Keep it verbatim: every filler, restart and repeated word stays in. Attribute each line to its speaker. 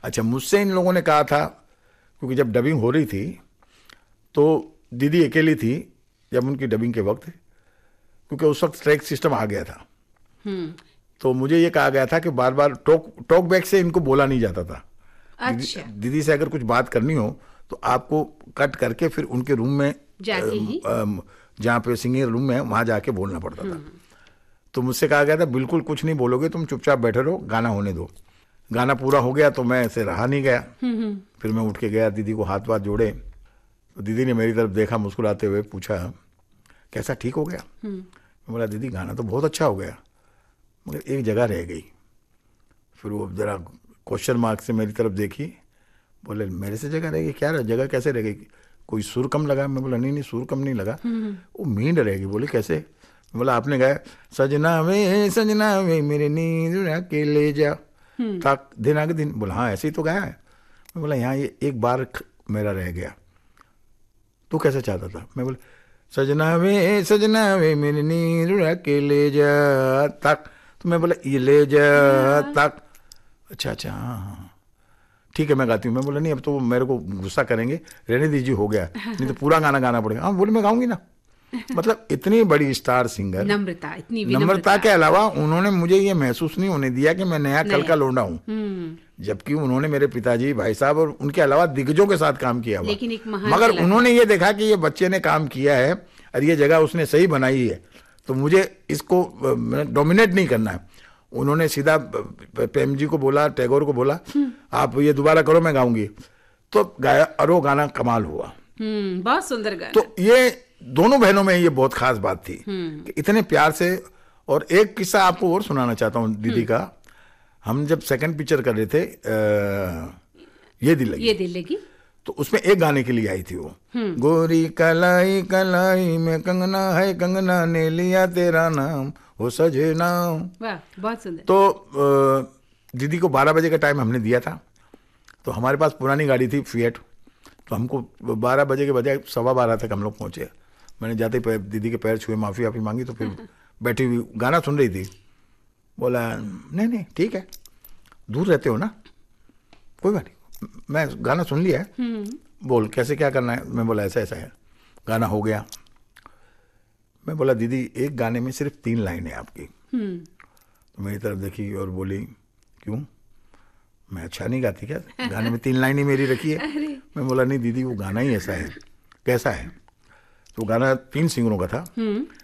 Speaker 1: अच्छा, मुझसे इन लोगों ने कहा था, क्योंकि जब डबिंग हो रही थी तो दीदी अकेली थी जब उनकी डबिंग के वक्त, क्योंकि उस वक्त ट्रैक सिस्टम आ गया था। तो मुझे ये कहा गया था कि बार बार टॉक टॉक बैक से इनको बोला नहीं जाता था।
Speaker 2: अच्छा।
Speaker 1: दीदी, दीदी से अगर कुछ बात करनी हो तो आपको कट करके फिर उनके रूम में
Speaker 2: जाके ही,
Speaker 1: जहाँ पे सिंगिंग रूम में, वहाँ जाके बोलना पड़ता था। तो मुझसे कहा गया था बिल्कुल कुछ नहीं बोलोगे, तुम चुपचाप बैठे रहो, गाना होने दो। गाना पूरा हो गया तो मैं ऐसे रहा नहीं गया। फिर मैं उठ के गया, दीदी को हाथ वाथ जोड़े, तो दीदी ने मेरी तरफ देखा, मुस्कुराते हुए पूछा कैसा, ठीक हो गया? मैं बोला दीदी गाना तो बहुत अच्छा हो गया, मगर एक जगह रह गई। फिर वो जरा क्वेश्चन मार्क से मेरी तरफ देखी, बोले मेरे से जगह रह गई? क्या जगह कैसे रह गई? कोई सुर कम लगा? मैं बोला नहीं नहीं, सुर कम नहीं लगा, वो मींड रहेगी। बोले कैसे? मैं बोला आपने गाया सजना वे सजना वे मेरे नींद के ले जा तक दिन आगे दिन। बोला हाँ ऐसे ही तो गाया है। मैं बोला यहाँ ये एक बार मेरा रह गया, तू कैसे चाहता था? मैं बोला सजना वे सजना वे मेरे नींद के ले जा तक। तो मैं बोला ये ले जा तक। अच्छा अच्छा हाँ हाँ ठीक है मैं गाती हूँ। मैं बोला नहीं अब तो मेरे को गुस्सा करेंगे, रहने दीजिए, हो गया, नहीं तो पूरा गाना गाना पड़ेगा। हाँ बोले मैं गाऊंगी ना। मतलब इतनी बड़ी स्टार सिंगर,
Speaker 2: नम्रता, इतनी
Speaker 1: नम्रता के अलावा उन्होंने मुझे ये महसूस नहीं होने दिया कि मैं नया कल का लौंडा हूँ, जबकि उन्होंने मेरे पिताजी, भाई साहब और उनके अलावा दिग्गजों के साथ काम किया हुआ।
Speaker 2: लेकिन एक महान
Speaker 1: मगर उन्होंने ये देखा कि ये बच्चे ने काम किया है और ये जगह उसने सही बनाई है, तो मुझे इसको डोमिनेट नहीं करना है। उन्होंने सीधा प्रेम जी को बोला, टैगोर को बोला आप ये दोबारा करो मैं गाऊंगी, तो गाया और वो गाना कमाल हुआ।
Speaker 2: बहुत सुंदर गाना।
Speaker 1: तो ये दोनों बहनों में ये बहुत खास बात थी कि इतने प्यार से। और एक किस्सा आपको और सुनाना चाहता हूँ दीदी का। हम जब सेकंड पिक्चर कर रहे थे आ, ये दिल लगी,
Speaker 2: ये दिल लगी,
Speaker 1: तो उसमें एक गाने के लिए आई थी वो, गोरी कलाई कलाई में कंगना है, कंगना ने लिया तेरा नाम हो सजना।
Speaker 2: वाह बहुत सुंदर।
Speaker 1: तो आ, दीदी को बारह बजे का टाइम हमने दिया था, तो हमारे पास पुरानी गाड़ी थी फिएट, तो हमको बारह बजे के बजाय सवा बारह तक हम लोग पहुँचे। मैंने जाते ही दीदी के पैर छुए, माफ़ी वाफ़ी मांगी, तो फिर बैठी हुई गाना सुन रही थी। बोला नहीं नहीं ठीक है, दूर रहते हो ना, कोई बात नहीं, मैं गाना सुन लिया है, बोल कैसे क्या करना है। मैं बोला ऐसा ऐसा है। गाना हो गया। मैं बोला दीदी एक गाने में सिर्फ तीन लाइन है आपकी। तो मेरी तरफ देखी और बोली क्यों, मैं अच्छा नहीं गाती क्या? गाने में तीन लाइन ही मेरी रखी है। मैं बोला नहीं दीदी वो गाना ही ऐसा है। कैसा है? तो गाना तीन सिंगरों का था,